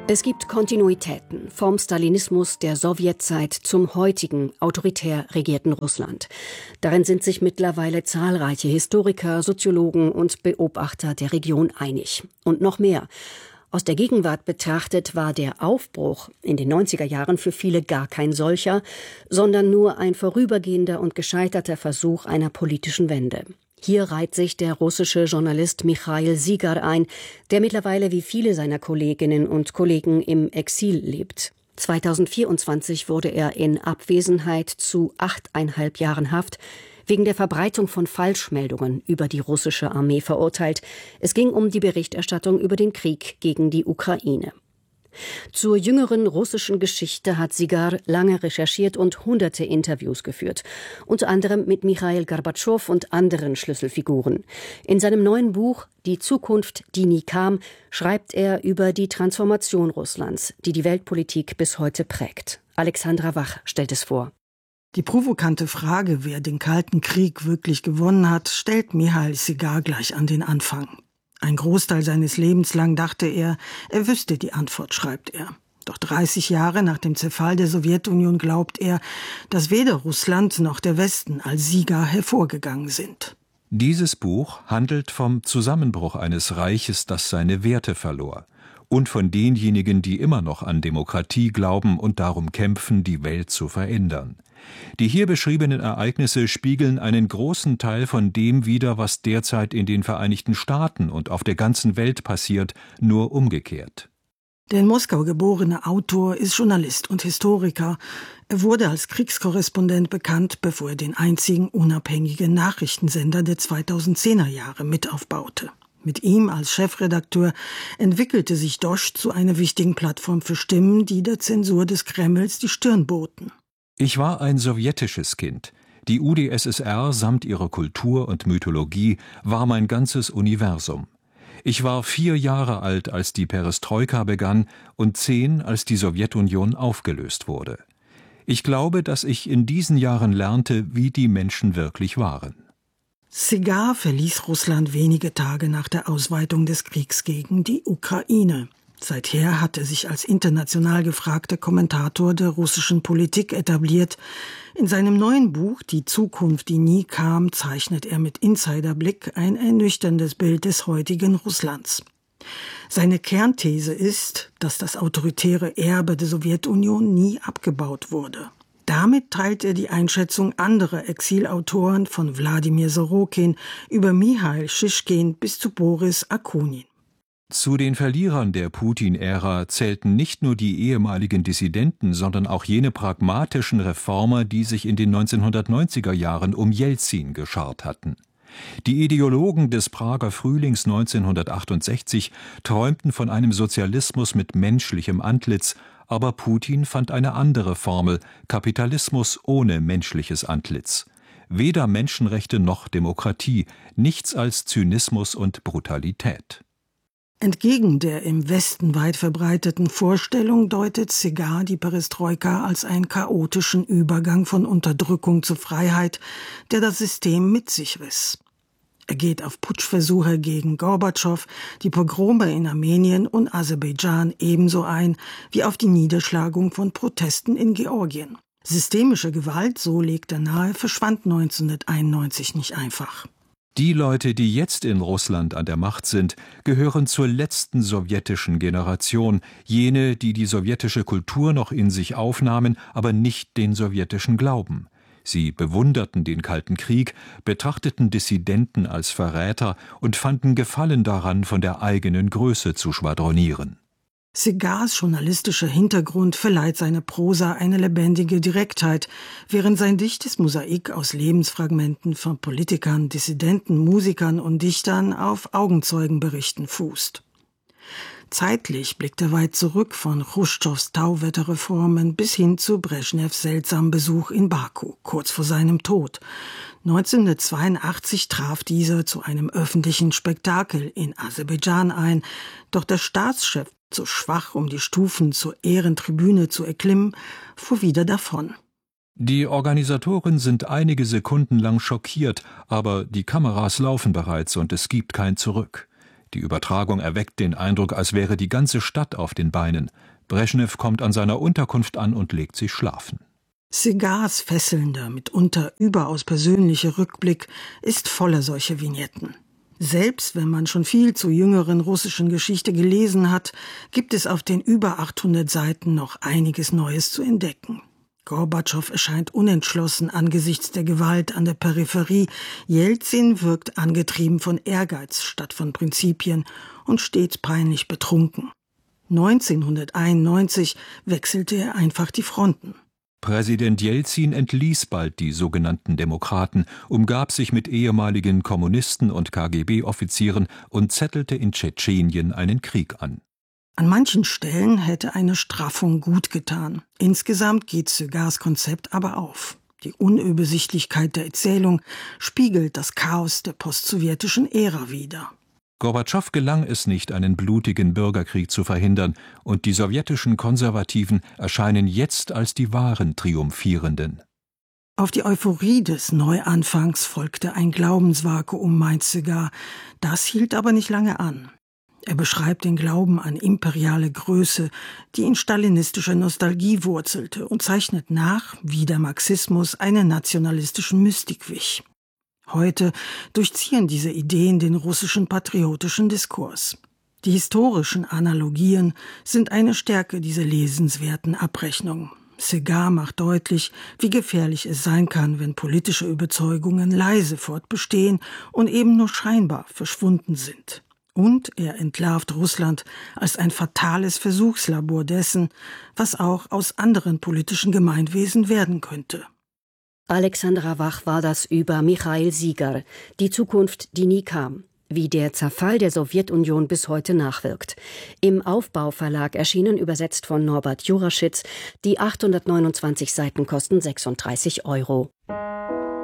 Es gibt Kontinuitäten vom Stalinismus der Sowjetzeit zum heutigen autoritär regierten Russland. Darin sind sich mittlerweile zahlreiche Historiker, Soziologen und Beobachter der Region einig. Und noch mehr. Aus der Gegenwart betrachtet war der Aufbruch in den 90er Jahren für viele gar kein solcher, sondern nur ein vorübergehender und gescheiterter Versuch einer politischen Wende. Hier reiht sich der russische Journalist Michail Zygar ein, der mittlerweile wie viele seiner Kolleginnen und Kollegen im Exil lebt. 2024 wurde er in Abwesenheit zu 8,5 Jahren Haft wegen der Verbreitung von Falschmeldungen über die russische Armee verurteilt. Es ging um die Berichterstattung über den Krieg gegen die Ukraine. Zur jüngeren russischen Geschichte hat Zygar lange recherchiert und hunderte Interviews geführt, unter anderem mit Michail Gorbatschow und anderen Schlüsselfiguren. In seinem neuen Buch »Die Zukunft, die nie kam« schreibt er über die Transformation Russlands, die die Weltpolitik bis heute prägt. Alexandra Wach stellt es vor. Die provokante Frage, wer den Kalten Krieg wirklich gewonnen hat, stellt Michail Zygar gleich an den Anfang. Ein Großteil seines Lebens lang dachte er wüsste die Antwort, schreibt er. Doch 30 Jahre nach dem Zerfall der Sowjetunion glaubt er, dass weder Russland noch der Westen als Sieger hervorgegangen sind. Dieses Buch handelt vom Zusammenbruch eines Reiches, das seine Werte verlor, und von denjenigen, die immer noch an Demokratie glauben und darum kämpfen, die Welt zu verändern. Die hier beschriebenen Ereignisse spiegeln einen großen Teil von dem wider, was derzeit in den Vereinigten Staaten und auf der ganzen Welt passiert, nur umgekehrt. Der in Moskau geborene Autor ist Journalist und Historiker. Er wurde als Kriegskorrespondent bekannt, bevor er den einzigen unabhängigen Nachrichtensender der 2010er Jahre mit aufbaute. Mit ihm als Chefredakteur entwickelte sich Dosch zu einer wichtigen Plattform für Stimmen, die der Zensur des Kremls die Stirn boten. Ich war ein sowjetisches Kind. Die UdSSR samt ihrer Kultur und Mythologie war mein ganzes Universum. Ich war 4 Jahre alt, als die Perestroika begann und 10, als die Sowjetunion aufgelöst wurde. Ich glaube, dass ich in diesen Jahren lernte, wie die Menschen wirklich waren. Zygar verließ Russland wenige Tage nach der Ausweitung des Kriegs gegen die Ukraine. Seither hat er sich als international gefragter Kommentator der russischen Politik etabliert. In seinem neuen Buch »Die Zukunft, die nie kam« zeichnet er mit Insiderblick ein ernüchterndes Bild des heutigen Russlands. Seine Kernthese ist, dass das autoritäre Erbe der Sowjetunion nie abgebaut wurde. Damit teilt er die Einschätzung anderer Exilautoren von Wladimir Sorokin über Michail Schischkin bis zu Boris Akunin. Zu den Verlierern der Putin-Ära zählten nicht nur die ehemaligen Dissidenten, sondern auch jene pragmatischen Reformer, die sich in den 1990er Jahren um Jelzin geschart hatten. Die Ideologen des Prager Frühlings 1968 träumten von einem Sozialismus mit menschlichem Antlitz, aber Putin fand eine andere Formel: Kapitalismus ohne menschliches Antlitz. Weder Menschenrechte noch Demokratie, nichts als Zynismus und Brutalität. Entgegen der im Westen weit verbreiteten Vorstellung deutet Zygar die Perestroika als einen chaotischen Übergang von Unterdrückung zur Freiheit, der das System mit sich riss. Er geht auf Putschversuche gegen Gorbatschow, die Pogrome in Armenien und Aserbaidschan ebenso ein, wie auf die Niederschlagung von Protesten in Georgien. Systemische Gewalt, so legt er nahe, verschwand 1991 nicht einfach. Die Leute, die jetzt in Russland an der Macht sind, gehören zur letzten sowjetischen Generation, jene, die die sowjetische Kultur noch in sich aufnahmen, aber nicht den sowjetischen Glauben. Sie bewunderten den Kalten Krieg, betrachteten Dissidenten als Verräter und fanden Gefallen daran, von der eigenen Größe zu schwadronieren. Zygars journalistischer Hintergrund verleiht seiner Prosa eine lebendige Direktheit, während sein dichtes Mosaik aus Lebensfragmenten von Politikern, Dissidenten, Musikern und Dichtern auf Augenzeugenberichten fußt. Zeitlich blickt er weit zurück, von Chruschtschows Tauwetterreformen bis hin zu Breschnews seltsamen Besuch in Baku, kurz vor seinem Tod. 1982 traf dieser zu einem öffentlichen Spektakel in Aserbaidschan ein, doch der Staatschef, zu schwach, um die Stufen zur Ehrentribüne zu erklimmen, fuhr wieder davon. Die Organisatoren sind einige Sekunden lang schockiert, aber die Kameras laufen bereits und es gibt kein Zurück. Die Übertragung erweckt den Eindruck, als wäre die ganze Stadt auf den Beinen. Breschnew kommt an seiner Unterkunft an und legt sich schlafen. Segars fesselnder, mitunter überaus persönlicher Rückblick ist voller solcher Vignetten. Selbst wenn man schon viel zur jüngeren russischen Geschichte gelesen hat, gibt es auf den über 800 Seiten noch einiges Neues zu entdecken. Gorbatschow erscheint unentschlossen angesichts der Gewalt an der Peripherie. Jelzin wirkt angetrieben von Ehrgeiz statt von Prinzipien und stets peinlich betrunken. 1991 wechselte er einfach die Fronten. Präsident Jelzin entließ bald die sogenannten Demokraten, umgab sich mit ehemaligen Kommunisten und KGB-Offizieren und zettelte in Tschetschenien einen Krieg an. An manchen Stellen hätte eine Straffung gut getan. Insgesamt geht Segars Konzept aber auf. Die Unübersichtlichkeit der Erzählung spiegelt das Chaos der postsowjetischen Ära wider. Gorbatschow gelang es nicht, einen blutigen Bürgerkrieg zu verhindern, und die sowjetischen Konservativen erscheinen jetzt als die wahren Triumphierenden. Auf die Euphorie des Neuanfangs folgte ein Glaubensvakuum, meint Segar. Das hielt aber nicht lange an. Er beschreibt den Glauben an imperiale Größe, die in stalinistischer Nostalgie wurzelte, und zeichnet nach, wie der Marxismus einer nationalistischen Mystik wich. Heute durchziehen diese Ideen den russischen patriotischen Diskurs. Die historischen Analogien sind eine Stärke dieser lesenswerten Abrechnung. Segar macht deutlich, wie gefährlich es sein kann, wenn politische Überzeugungen leise fortbestehen und eben nur scheinbar verschwunden sind. Und er entlarvt Russland als ein fatales Versuchslabor dessen, was auch aus anderen politischen Gemeinwesen werden könnte. Alexandra Wach war das über Michail Sieger, die Zukunft, die nie kam, wie der Zerfall der Sowjetunion bis heute nachwirkt. Im Aufbau-Verlag erschienen, übersetzt von Norbert Juraschitz. Die 829 Seiten kosten 36 €.